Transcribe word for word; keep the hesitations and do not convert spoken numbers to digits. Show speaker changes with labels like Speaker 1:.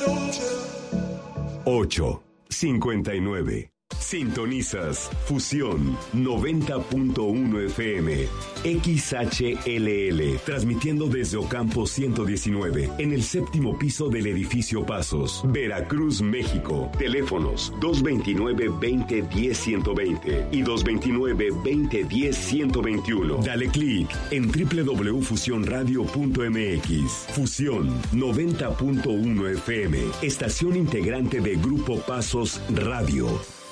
Speaker 1: ocho cincuenta y nueve. Sintonizas Fusión noventa punto uno F M, X H L L, transmitiendo desde Ocampo ciento diecinueve, en el séptimo piso del edificio Pasos, Veracruz, México. Teléfonos dos veintinueve, veinte, diez, ciento veinte y dos veintinueve, veinte, diez, ciento veintiuno. Dale clic en doble u doble u doble u punto fusión radio punto m x. Fusión noventa punto uno F M, estación integrante de Grupo Pasos Radio.